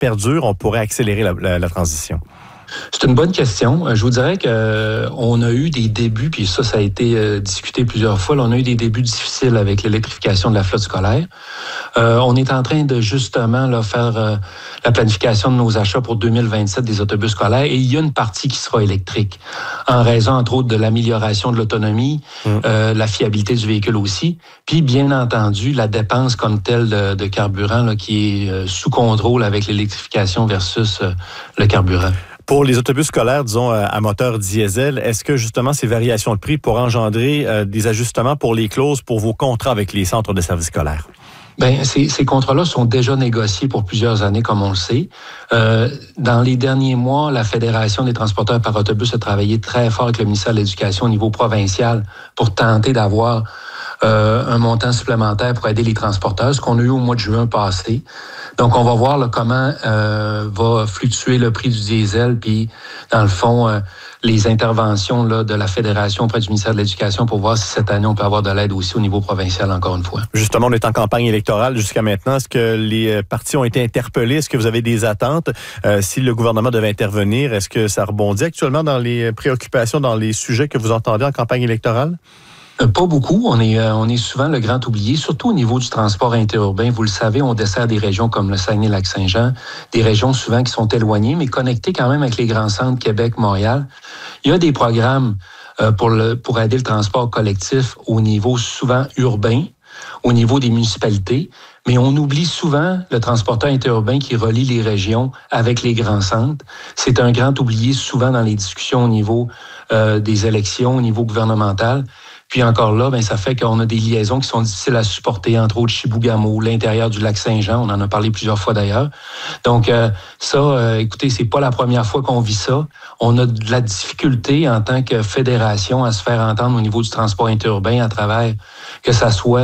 perdure, on pourrait accélérer la transition? C'est une bonne question. Je vous dirais qu'on a eu des débuts, puis ça a été discuté plusieurs fois. Là, on a eu des débuts difficiles avec l'électrification de la flotte scolaire. On est en train de justement là, faire la planification de nos achats pour 2027 des autobus scolaires, et il y a une partie qui sera électrique, en raison entre autres de l'amélioration de l'autonomie, la fiabilité du véhicule aussi, puis bien entendu la dépense comme telle de carburant là, qui est sous contrôle avec l'électrification versus le carburant. Pour les autobus scolaires, disons, à moteur diesel, est-ce que justement ces variations de prix pourraient engendrer des ajustements pour les clauses pour vos contrats avec les centres de services scolaires? Bien, ces contrats-là sont déjà négociés pour plusieurs années, comme on le sait. Dans les derniers mois, la Fédération des transporteurs par autobus a travaillé très fort avec le ministère de l'Éducation au niveau provincial pour tenter d'avoir un montant supplémentaire pour aider les transporteurs, ce qu'on a eu au mois de juin passé. Donc, on va voir là, comment va fluctuer le prix du diesel, puis dans le fond, les interventions là, de la Fédération auprès du ministère de l'Éducation pour voir si cette année, on peut avoir de l'aide aussi au niveau provincial, encore une fois. Justement, on est en campagne électorale jusqu'à maintenant. Est-ce que les partis ont été interpellés? Est-ce que vous avez des attentes? Si le gouvernement devait intervenir, est-ce que ça rebondit actuellement dans les préoccupations, dans les sujets que vous entendez en campagne électorale? Pas beaucoup. On est souvent le grand oublié, surtout au niveau du transport interurbain. Vous le savez, on dessert des régions comme le Saguenay-Lac-Saint-Jean, des régions souvent qui sont éloignées, mais connectées quand même avec les grands centres Québec, Montréal. Il y a des programmes pour aider le transport collectif au niveau souvent urbain, au niveau des municipalités, mais on oublie souvent le transporteur interurbain qui relie les régions avec les grands centres. C'est un grand oublié souvent dans les discussions au niveau des élections, au niveau gouvernemental. Puis encore là, ça fait qu'on a des liaisons qui sont difficiles à supporter, entre autres Chibougamau, l'intérieur du lac Saint-Jean, on en a parlé plusieurs fois d'ailleurs. Donc écoutez, c'est pas la première fois qu'on vit ça. On a de la difficulté en tant que fédération à se faire entendre au niveau du transport interurbain à travers que ça soit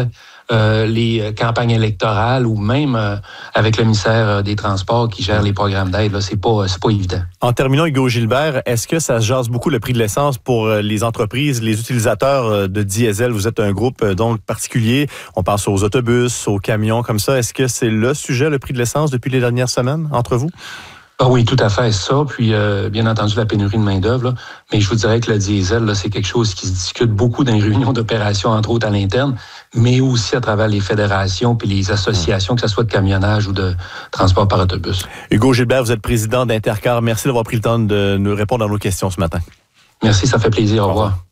les campagnes électorales ou même avec le ministère des Transports qui gère les programmes d'aide. Là, c'est pas évident. En terminant, Hugo Gilbert, est-ce que ça se jase beaucoup le prix de l'essence pour les entreprises, les utilisateurs de diesel? Vous êtes un groupe donc particulier. On pense aux autobus, aux camions comme ça. Est-ce que c'est le sujet, le prix de l'essence, depuis les dernières semaines, entre vous? Ah oui, tout à fait, ça. Puis, bien entendu, la pénurie de main-d'œuvre. Mais je vous dirais que le diesel, là, c'est quelque chose qui se discute beaucoup dans les réunions d'opération, entre autres à l'interne, mais aussi à travers les fédérations puis les associations, que ce soit de camionnage ou de transport par autobus. Hugo Gilbert, vous êtes président d'Intercar. Merci d'avoir pris le temps de nous répondre à nos questions ce matin. Merci, ça fait plaisir. Au revoir.